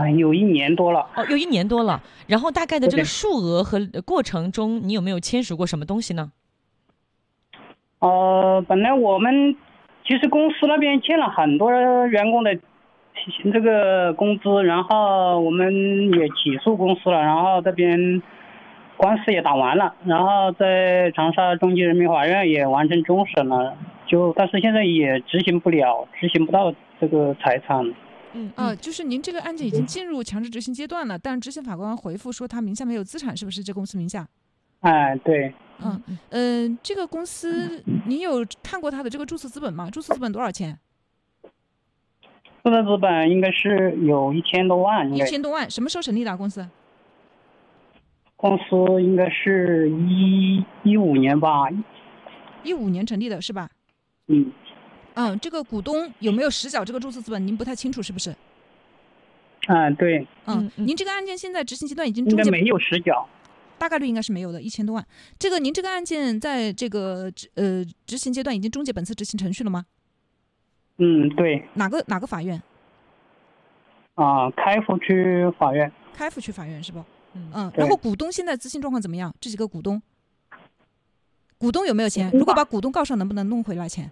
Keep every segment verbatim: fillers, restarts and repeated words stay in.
啊，有一年多了。 哦，有一年多了。然后大概的这个数额和过程中，你有没有签署过什么东西呢？ 呃，本来我们其实公司那边欠了很多员工的这个工资，然后我们也起诉公司了，然后这边官司也打完了，然后在长沙中级人民法院也完成终审了，就但是现在也执行不了，执行不到这个财产。 嗯啊，就是您这个案件已经进入强制执行阶段了，但是执行法官回复说他名下没有资产，是不是这公司名下？ 哎，对。 嗯嗯、呃，这个公司您有看过他的这个注册资本吗？注册资本多少钱？ 注册资本应该是有一千多万， 一千多万。什么时候成立的、啊、公司？ 公司应该是一一五年吧。 一五年成立的是吧？ 嗯。 嗯，这个股东有没有实缴这个注册资本？您不太清楚是不是？ 嗯，对。 嗯，您这个案件现在执行阶段已经中间没有实缴， 大概率应该是没有的，一千多万。这个您这个案件在这个呃执行阶段已经终结本次执行程序了吗？ 嗯，对。 哪个哪个法院？ 啊、呃，开福区法院。 开福区法院是不？嗯嗯。然后股东现在资金状况怎么样？这几个股东，股东有没有钱？如果把股东告上，能不能弄回来钱？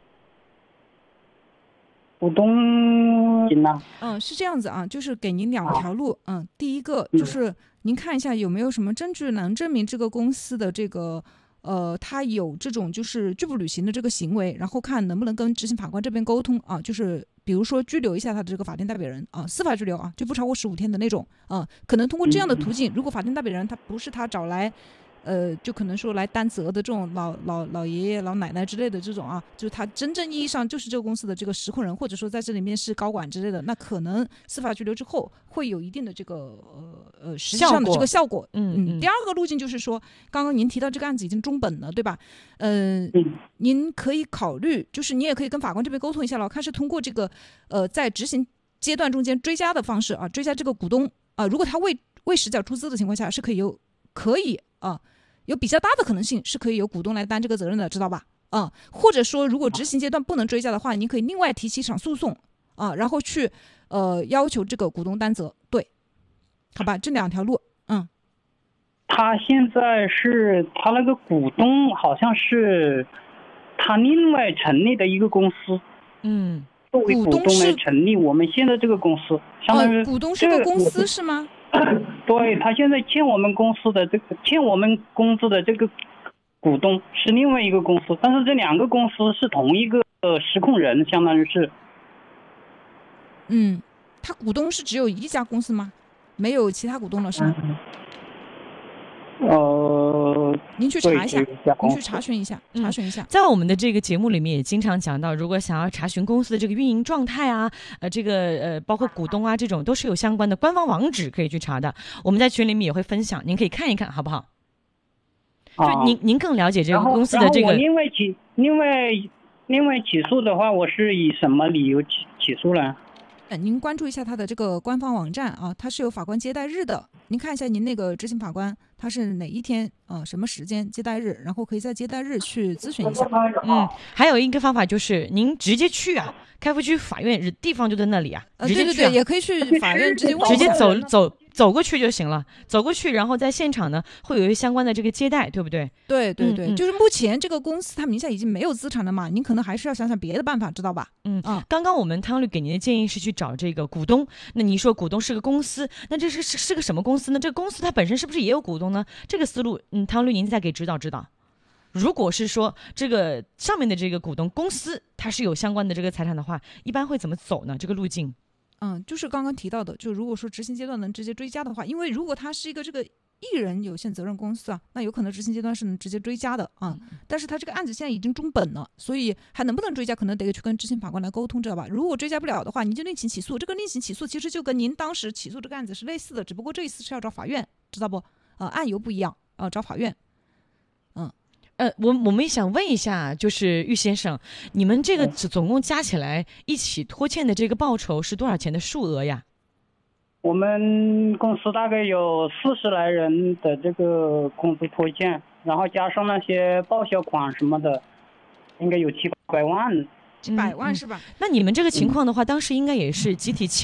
股东行了。 嗯，是这样子啊，就是给您两条路。嗯，第一个就是您看一下有没有什么证据能证明这个公司的这个呃，他有这种就是拒不履行的这个行为，然后看能不能跟执行法官这边沟通啊，就是比如说拘留一下他的这个法定代表人啊，司法拘留啊，就不超过十五天的那种啊，可能通过这样的途径，如果法定代表人他不是他找来。呃，就可能说来担责的这种老老老爷爷、老奶奶之类的这种啊，就是他真正意义上就是这个公司的这个实控人，或者说在这里面是高管之类的，那可能司法拘留之后会有一定的这个呃呃实际上的这个效果。嗯嗯。第二个路径就是说，刚刚您提到这个案子已经终本了，对吧？呃，您可以考虑，就是你也可以跟法官这边沟通一下了，看是通过这个呃在执行阶段中间追加的方式啊，追加这个股东啊，如果他未未实缴出资的情况下，是可以有可以啊。有比较大的可能性是可以由股东来担这个责任的，知道吧？啊、嗯，或者说如果执行阶段不能追加的话，您可以另外提起一场诉讼啊，然后去呃要求这个股东担责，对，好吧，这两条路，嗯。 他现在是他那个股东好像是他另外成立的一个公司， 嗯， 作为股东来成立我们现在这个公司，相当于、 哦、股东是个公司是吗？ 对，他现在欠我们公司的这个欠我们工资的这个股东是另外一个公司，但是这两个公司是同一个实控人，相当于是。 嗯，他股东是只有一家公司吗？没有其他股东了是吗？ 呃， 您去查一下，您去查询一下，查询一下。 在我们的这个节目里面也经常讲到，如果想要查询公司的这个运营状态啊，呃，这个呃，包括股东啊，这种都是有相关的官方网址可以去查的。我们在群里面也会分享，您可以看一看，好不好？ 啊、 就您您更了解这个公司的这个。 然后我另外起另外另外起诉的话，我是以什么理由起起诉呢？ 您关注一下他的这个官方网站啊，它是有法官接待日的。您看一下您那个执行法官他是哪一天啊、呃，什么时间接待日，然后可以在接待日去咨询一下。 嗯，还有一个方法就是您直接去啊，开福区法院地方就在那里啊， 呃， 直接去、啊、 对对对，也可以去法院直接问直接走走走过去就行了，走过去，然后在现场呢会有一些相关的这个接待，对不对？ 对对对， 嗯嗯、 就是目前这个公司它名下已经没有资产了嘛，您可能还是要想想别的办法，知道吧？ 嗯啊，刚刚我们汤律给您的建议是去找这个股东，那你说股东是个公司，那这是是是个什么公司呢？这个公司它本身是不是也有股东呢？这个思路，嗯，汤律您再给指导指导。如果是说这个上面的这个股东公司它是有相关的这个财产的话，一般会怎么走呢？这个路径？ 嗯，就是刚刚提到的，就如果说执行阶段能直接追加的话，因为如果它是一个这个一人有限责任公司啊，那有可能执行阶段是能直接追加的啊。但是它这个案子现在已经终本了，所以还能不能追加，可能得去跟执行法官来沟通，知道吧？如果追加不了的话，您就另行起诉。这个另行起诉其实就跟您当时起诉这个案子是类似的，只不过这一次是要找法院，知道不？呃，案由不一样啊、呃，找法院。嗯。 呃，我我们也想问一下，就是郁先生，你们这个总共加起来一起拖欠的这个报酬是多少钱的数额呀？ 我们公司大概有四十来人的这个工资拖欠，然后加上那些报销款什么的，应该有七百万。 几百万是吧？ 嗯嗯、那你们这个情况的话，当时应该也是集体请